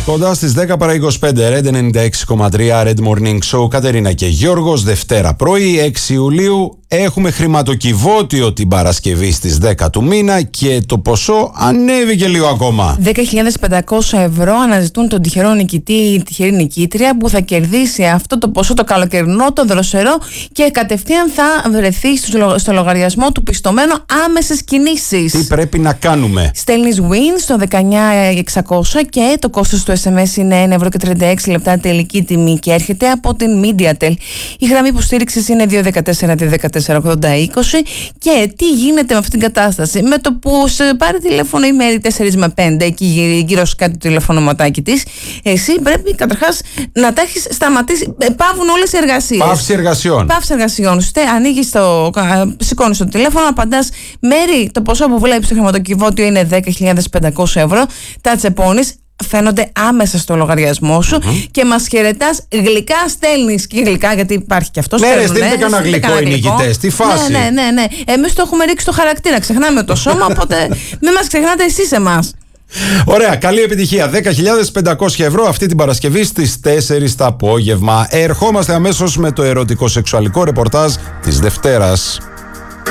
Κοντά στις 10 παρά 25, Red 96,3, Red Morning Show, Κατερίνα και Γιώργος, Δευτέρα πρωί, 6 Ιουλίου. Έχουμε χρηματοκιβώτιο την Παρασκευή στις 10 του μήνα και το ποσό ανέβηκε λίγο ακόμα. 10.500 ευρώ αναζητούν τον τυχερό νικητή ή τυχερή νικήτρια που θα κερδίσει αυτό το ποσό το καλοκαιρινό, το δροσερό, και κατευθείαν θα βρεθεί στο λογαριασμό του πιστωμένο άμεσες κινήσεις. Τι πρέπει να κάνουμε? Στέλνεις win στο 19600 και το κόστος του SMS είναι 1,36 ευρώ τελική τιμή και έρχεται από την Mediatel. Η γραμμή υποστήριξης είναι 214-214-80-20. Και τι γίνεται με αυτήν την κατάσταση? Με το που σε πάρει τηλέφωνο η Μέρη 4 με 5, εκεί γύρω σου κάτι το τηλεφωνωματάκι της, εσύ πρέπει καταρχάς να τα έχεις σταματήσει. Παύουν όλες οι εργασίες. Πάυση εργασιών. Πάυση εργασιών. Ανοίγεις σηκώνεις το τηλέφωνο, απαντάς Μέρη, το ποσό που βλέπεις στο χρηματοκιβώτιο είναι 10.500 ευρώ. Τα τσεπώνεις, φαίνονται άμεσα στο λογαριασμό σου και μας χαιρετάς γλυκά, στέλνεις και γλυκά, γιατί υπάρχει και αυτό. Ναι, στείλτε κανένα γλυκό οι νικητές. Τι φάση. Ναι. Εμείς το έχουμε ρίξει το χαρακτήρα. Ξεχνάμε το σώμα, οπότε μην μας ξεχνάτε εσείς εμάς. Ωραία, καλή επιτυχία. 10.500 ευρώ αυτή την Παρασκευή στις 4 το απόγευμα. Ερχόμαστε αμέσως με το ερωτικό σεξουαλικό ρεπορτάζ της Δευτέρας.